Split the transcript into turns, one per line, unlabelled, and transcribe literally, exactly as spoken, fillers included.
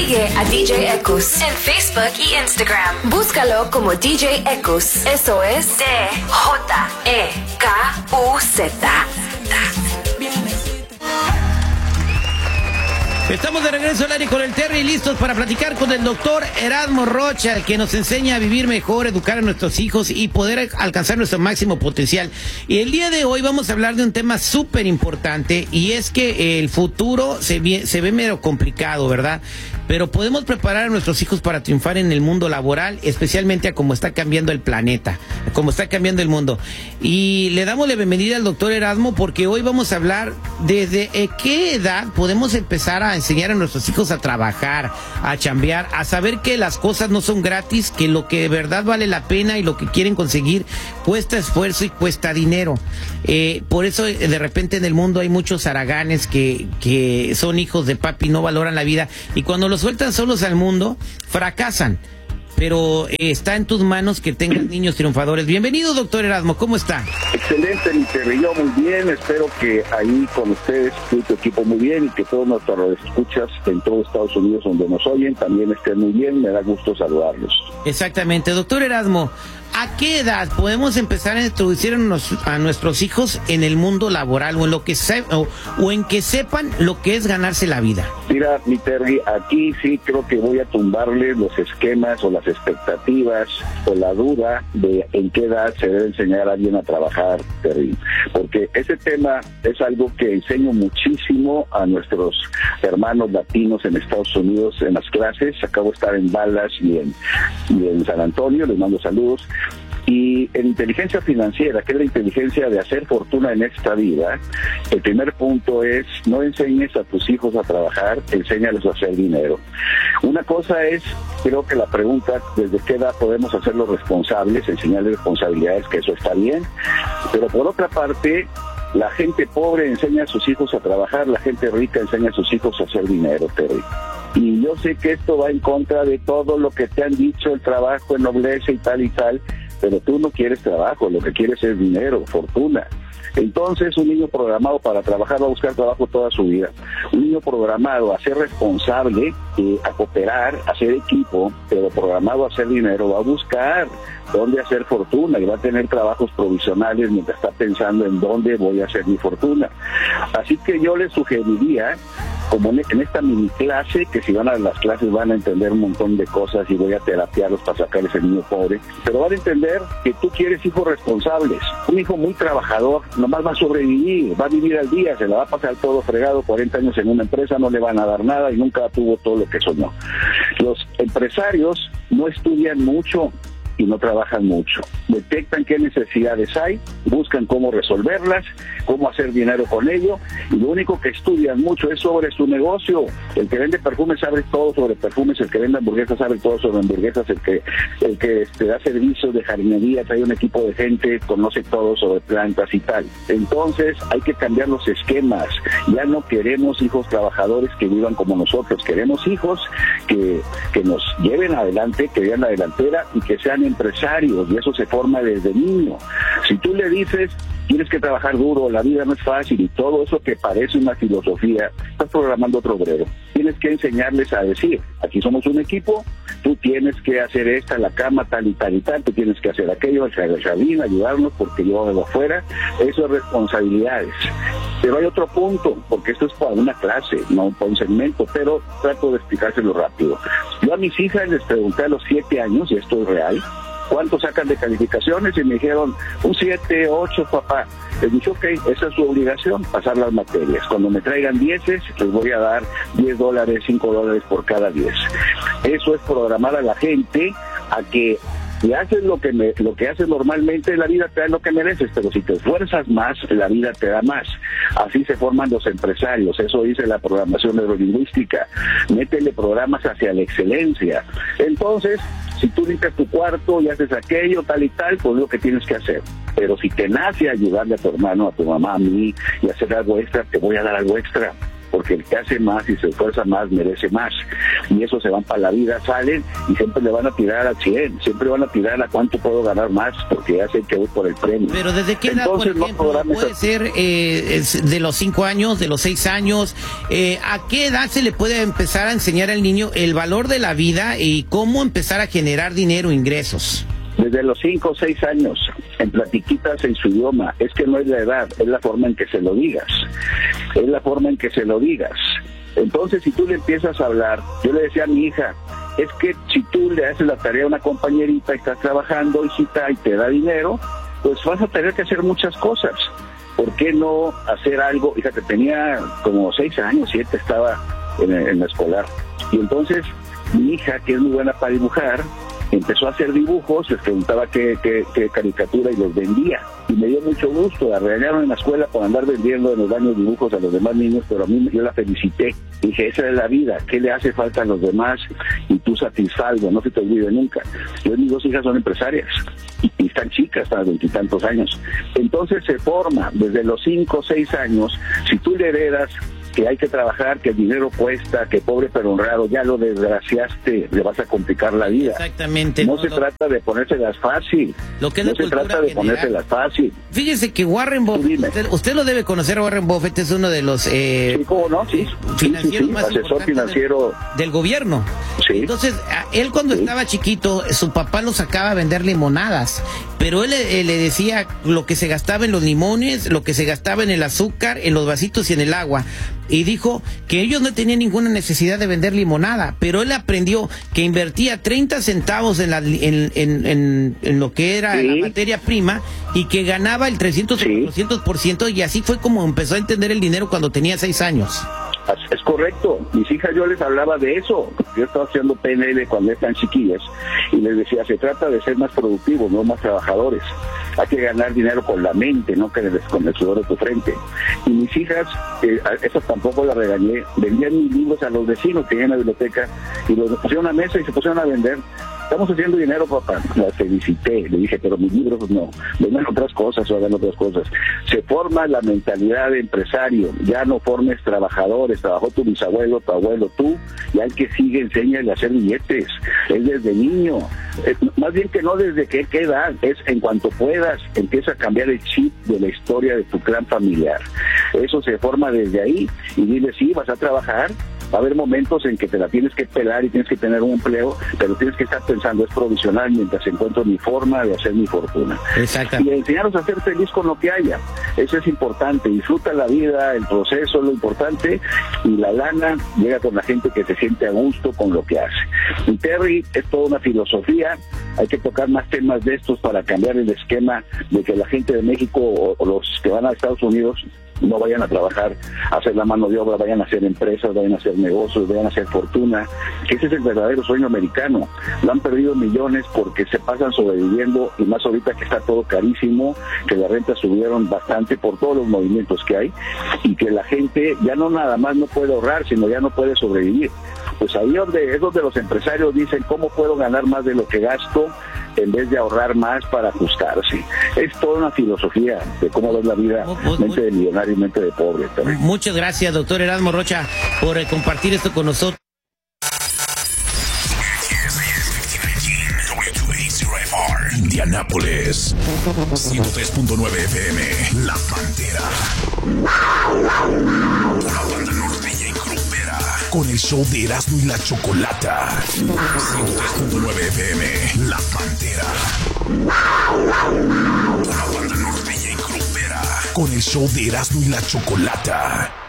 Sigue a D J Ekus en Facebook y Instagram. Búscalo como D J Ekus. Eso es D J E K U Z.
Estamos de regreso al aire con el Terry, listos para platicar con el doctor Erasmo Rocha, el que nos enseña a vivir mejor, educar a nuestros hijos y poder alcanzar nuestro máximo potencial. Y el día de hoy vamos a hablar de un tema súper importante, y es que el futuro se ve, se ve medio complicado, ¿verdad? Pero podemos preparar a nuestros hijos para triunfar en el mundo laboral, especialmente a cómo está cambiando el planeta, a cómo está cambiando el mundo. Y le damos la bienvenida al doctor Erasmo porque hoy vamos a hablar desde qué edad podemos empezar a enseñar a nuestros hijos a trabajar, a chambear, a saber que las cosas no son gratis, que lo que de verdad vale la pena y lo que quieren conseguir cuesta esfuerzo y cuesta dinero. Eh, por eso de repente en el mundo hay muchos haraganes que, que son hijos de papi, no valoran la vida, y cuando los sueltan solos al mundo, fracasan. Pero eh, está en tus manos que tengas niños triunfadores. Bienvenido, doctor Erasmo, ¿cómo está?
Excelente, mi Terry, yo muy bien, espero que ahí con ustedes, tú y tu equipo muy bien, y que todos nuestros escuchas en todo Estados Unidos donde nos oyen también estén muy bien, me da gusto saludarlos.
Exactamente, doctor Erasmo, ¿a qué edad podemos empezar a introducir a, nos, a nuestros hijos en el mundo laboral o en lo que se, o, o en que sepan lo que es ganarse la vida?
Mira, mi Terry, aquí sí creo que voy a tumbarle los esquemas o las expectativas o la duda de en qué edad se debe enseñar a alguien a trabajar, Terry, porque ese tema es algo que enseño muchísimo a nuestros hermanos latinos en Estados Unidos en las clases. Acabo de estar en Dallas y en, y en San Antonio, les mando saludos. Y en inteligencia financiera, que es la inteligencia de hacer fortuna en esta vida, el primer punto es: no enseñes a tus hijos a trabajar, enséñales a hacer dinero. Una cosa es, creo que la pregunta, ¿desde qué edad podemos hacerlos responsables, enseñarles responsabilidades? Que eso está bien, pero por otra parte, la gente pobre enseña a sus hijos a trabajar, la gente rica enseña a sus hijos a hacer dinero, Terry. Y yo sé que esto va en contra de todo lo que te han dicho, el trabajo ennoblece y tal y tal, pero tú no quieres trabajo, lo que quieres es dinero, fortuna. Entonces, un niño programado para trabajar va a buscar trabajo toda su vida. Un niño programado a ser responsable, eh, a cooperar, a ser equipo, pero programado a hacer dinero, va a buscar dónde hacer fortuna y va a tener trabajos provisionales mientras está pensando en dónde voy a hacer mi fortuna. Así que yo les sugeriría, como en esta mini clase, que si van a las clases van a entender un montón de cosas y voy a terapiarlos para sacar ese niño pobre, pero van a entender que tú quieres hijos responsables. Un hijo muy trabajador nomás va a sobrevivir, va a vivir al día, se la va a pasar todo fregado, cuarenta años en una empresa, no le van a dar nada y nunca tuvo todo lo que soñó. Los empresarios no estudian mucho y no trabajan mucho. Detectan qué necesidades hay, buscan cómo resolverlas, cómo hacer dinero con ello, y lo único que estudian mucho es sobre su negocio. El que vende perfumes sabe todo sobre perfumes, el que vende hamburguesas sabe todo sobre hamburguesas, el que el que este, da servicios de jardinería, trae un equipo de gente, conoce todo sobre plantas y tal. Entonces hay que cambiar los esquemas. Ya no queremos hijos trabajadores que vivan como nosotros, queremos hijos que, que nos lleven adelante, que vean la delantera y que sean empresarios, y eso se forma desde niño. Si tú le dices tienes que trabajar duro, la vida no es fácil y todo eso que parece una filosofía, estás programando otro obrero. Tienes que enseñarles a decir, aquí somos un equipo, tú tienes que hacer esta, la cama, tal y tal y tal, tú tienes que hacer aquello, el jardín, ayudarnos porque yo hago afuera, eso es responsabilidades. Pero hay otro punto, porque esto es para una clase, no para un segmento, pero trato de explicárselo rápido. Yo a mis hijas les pregunté a los siete años, y esto es real, ¿cuánto sacan de calificaciones? Y me dijeron, un siete, ocho, papá. Les dije, ok, esa es su obligación, pasar las materias. Cuando me traigan dieces, les voy a dar diez dólares, cinco dólares por cada diez. Eso es programar a la gente a que si haces lo que me, lo que haces normalmente, la vida te da lo que mereces, pero si te esfuerzas más, la vida te da más. Así se forman los empresarios, eso dice la programación neurolingüística. Métele programas hacia la excelencia. Entonces, si tú limpias tu cuarto y haces aquello, tal y tal, pues es lo que tienes que hacer. Pero si te nace ayudarle a tu hermano, a tu mamá, a mí, y hacer algo extra, te voy a dar algo extra. porque el que hace más y se esfuerza más merece más, y eso se van para la vida, salen y siempre le van a tirar al cien, siempre van a tirar a cuánto puedo ganar más, porque ya sé que voy por el premio.
Pero ¿desde qué edad, por ejemplo, no puede ser eh, de los cinco años, de los seis años? Eh, ¿A qué edad se le puede empezar a enseñar al niño el valor de la vida y cómo empezar a generar dinero, ingresos?
Desde los cinco o seis años, en platiquitas en su idioma. Es que no es la edad, es la forma en que se lo digas. Es la forma en que se lo digas. Entonces, si tú le empiezas a hablar, yo le decía a mi hija, es que si tú le haces la tarea a una compañerita y estás trabajando, hijita, y te da dinero, pues vas a tener que hacer muchas cosas. ¿Por qué no hacer algo? Fíjate, tenía como seis años, siete, estaba en, en la escolar. Y entonces, mi hija, que es muy buena para dibujar, empezó a hacer dibujos, les preguntaba qué, qué, qué caricatura y los vendía. Y me dio mucho gusto, la regañaron en la escuela por andar vendiendo en los baños dibujos a los demás niños, pero a mí yo la felicité. Dije, esa es la vida, ¿qué le hace falta a los demás? Y tú satisfalgo, no se te olvide nunca. Yo, mis dos hijas son empresarias, y, y están chicas, están a veintitantos años. Entonces se forma desde los cinco o seis años, si tú le heredas que hay que trabajar, que el dinero cuesta, que pobre pero honrado, ya lo desgraciaste, le vas a complicar la vida.
Exactamente.
No,
no
se
lo...
trata de ponérselas fácil.
Lo que es
no se trata de ponérselas fácil.
Fíjese que Warren Buffett, usted, usted lo debe conocer, Warren Buffett es uno de los eh,
sí, ¿cómo no? Sí.
financieros
sí, sí, sí.
más
asesor
importantes
financiero
del, del gobierno.
Sí.
Entonces, él cuando sí. estaba chiquito, su papá lo sacaba a vender limonadas, pero él, él le decía lo que se gastaba en los limones, lo que se gastaba en el azúcar, en los vasitos y en el agua. Y dijo que ellos no tenían ninguna necesidad de vender limonada, pero él aprendió que invertía treinta centavos en, la, en, en, en, en lo que era sí. la materia prima y que ganaba el trescientos o cuatrocientos por ciento, y así fue como empezó a entender el dinero cuando tenía seis años.
Es correcto, mis hijas yo les hablaba de eso. Yo estaba haciendo P N L cuando están chiquillas y les decía, se trata de ser más productivos, no más trabajadores. Hay que ganar dinero con la mente, no con el, con el sudor de tu frente. Y mis hijas, eh, esas tampoco las regañé, vendían mis libros a los vecinos que tenían en la biblioteca y los pusieron a mesa y se pusieron a vender. Estamos haciendo dinero, papá. La felicité, le dije, pero mis libros no, vengan otras cosas o hagan otras cosas. Se forma la mentalidad de empresario, ya no formes trabajadores, trabajó tu bisabuelo, tu abuelo, tú, y al que sigue enséñale a hacer billetes, es desde niño, es, más bien que no desde que qué edad, es en cuanto puedas, empieza a cambiar el chip de la historia de tu clan familiar. Eso se forma desde ahí, y dile, sí, vas a trabajar, va a haber momentos en que te la tienes que pelar y tienes que tener un empleo, pero tienes que estar pensando, es provisional mientras encuentro mi forma de hacer mi fortuna.
Exacto.
Y enseñarnos a ser feliz con lo que haya. Eso es importante. Disfruta la vida, el proceso es lo importante, y la lana llega con la gente que se siente a gusto con lo que hace. Y Terry, es toda una filosofía. Hay que tocar más temas de estos para cambiar el esquema de que la gente de México o, o los que van a Estados Unidos no vayan a trabajar, a hacer la mano de obra, vayan a hacer empresas, vayan a hacer negocios, vayan a hacer fortuna, que ese es el verdadero sueño americano. Lo han perdido millones porque se pasan sobreviviendo, y más ahorita que está todo carísimo, que las rentas subieron bastante por todos los movimientos que hay, y que la gente ya no nada más no puede ahorrar, sino ya no puede sobrevivir. Pues ahí donde, es donde los empresarios dicen, ¿cómo puedo ganar más de lo que gasto en vez de ahorrar más para ajustarse? Es toda una filosofía de cómo ver la vida, oh, mente oh, de millonario y mente de pobre. También.
Muchas gracias, doctor Erasmo Rocha, por eh, compartir esto con nosotros.
Indianápolis, ciento tres punto nueve F M, La Pantera. Una banda norteña y grupera, con el show de Erasmo y la Chocolata. ciento tres punto nueve F M, La Pantera. Una banda norteña y grupera, con el show de Erasmo y la Chocolata.